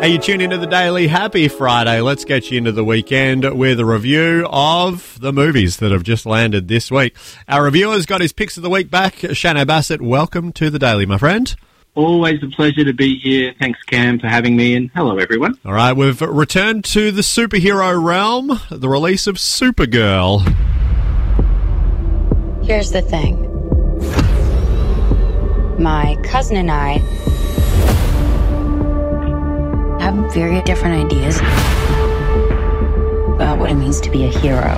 Hey, you tune into the Daily. Happy Friday. Let's get you into the weekend with a review of the movies that have just landed this week. Our reviewer's got his picks of the week back. Shano Bassett, welcome to the Daily, my friend. Always a pleasure to be here. Thanks, Cam, for having me, and hello, everyone. All right, we've returned to the superhero realm, the release of Supergirl. Here's the thing. My cousin and I have very different ideas about what it means to be a hero.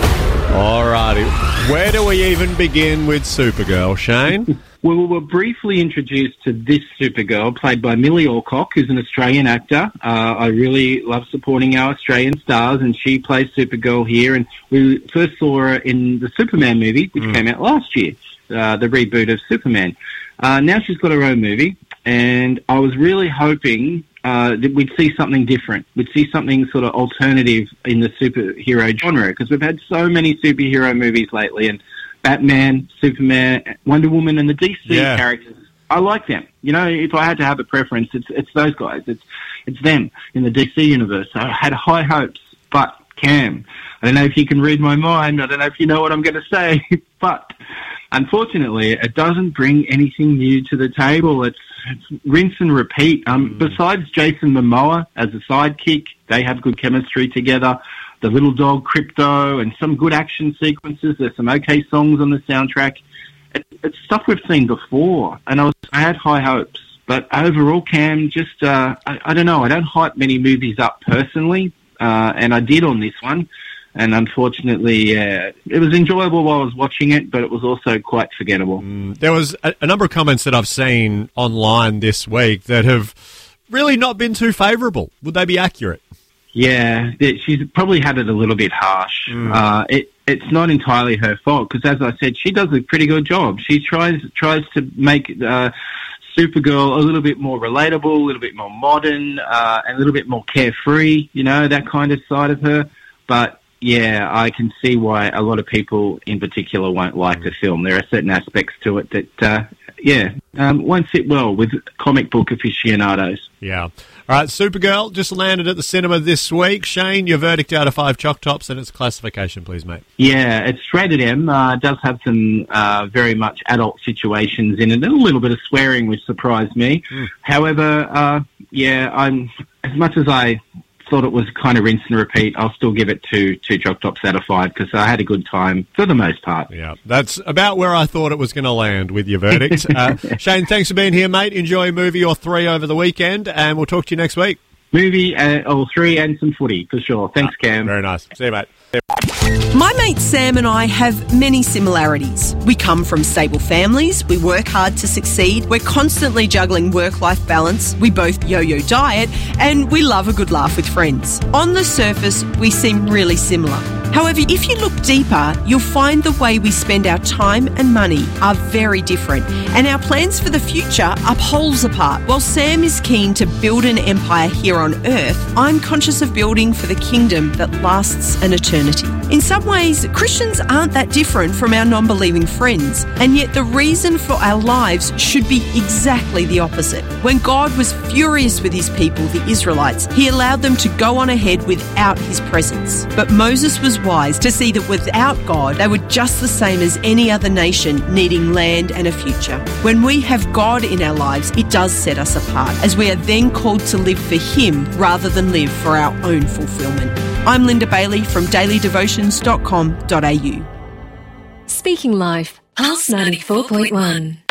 Alrighty, where do we even begin with Supergirl, Shane? Well, we were briefly introduced to this Supergirl, played by Millie Alcock, who's an Australian actor. I really love supporting our Australian stars, and she plays Supergirl here. And we first saw her in the Superman movie, which came out last year, the reboot of Superman. Now she's got her own movie, and I was really hoping that we'd see something different. We'd see something sort of alternative in the superhero genre, because we've had so many superhero movies lately, and Batman, Superman, Wonder Woman, and the DC characters. I like them. You know, if I had to have a preference, it's those guys. It's them in the DC universe. I had high hopes, but Cam, I don't know if you can read my mind. I don't know if you know what I'm going to say, but unfortunately, it doesn't bring anything new to the table. It's rinse and repeat. Besides Jason Momoa as a sidekick, they have good chemistry together. The little dog Crypto, and some good action sequences. There's some okay songs on the soundtrack. It's stuff we've seen before, and I had high hopes. But overall, Cam, just I don't know. I don't hype many movies up personally, and I did on this one. And unfortunately, it was enjoyable while I was watching it, but it was also quite forgettable. There was a number of comments that I've seen online this week that have really not been too favourable. Would they be accurate? Yeah, she's probably had it a little bit harsh. It's not entirely her fault, because as I said, she does a pretty good job. She tries to make Supergirl a little bit more relatable, a little bit more modern, and a little bit more carefree, you know, that kind of side of her. But yeah, I can see why a lot of people in particular won't like the film. There are certain aspects to it that, won't sit well with comic book aficionados. Yeah. All right, Supergirl just landed at the cinema this week. Shane, your verdict out of 5 Choc Tops and its classification, please, mate. Yeah, it's rated M. It does have some very much adult situations in it, and a little bit of swearing, which surprised me. However, I'm as much as I thought it was kind of rinse and repeat, I'll still give it 2 Choc Tops out of 5, because I had a good time for the most part. Yeah, that's about where I thought it was going to land with your verdict. Shane, thanks for being here, mate. Enjoy a movie or 3 over the weekend, and we'll talk to you next week. Movie or 3 and some footy, for sure. Thanks, Cam. Very nice. See you, mate. My mate Sam and I have many similarities. We come from stable families, we work hard to succeed, we're constantly juggling work-life balance, we both yo-yo diet, and we love a good laugh with friends. On the surface, we seem really similar. However, if you look deeper, you'll find the way we spend our time and money are very different, and our plans for the future are poles apart. While Sam is keen to build an empire here on Earth, I'm conscious of building for the kingdom that lasts an eternity. In some ways, Christians aren't that different from our non-believing friends, and yet the reason for our lives should be exactly the opposite. When God was furious with his people, the Israelites, he allowed them to go on ahead without his presence. But Moses was wise to see that without God, they were just the same as any other nation needing land and a future. When we have God in our lives, it does set us apart, as we are then called to live for him rather than live for our own fulfillment. I'm Linda Bailey from dailydevotions.com.au. Speaking Life, Pulse 94.1.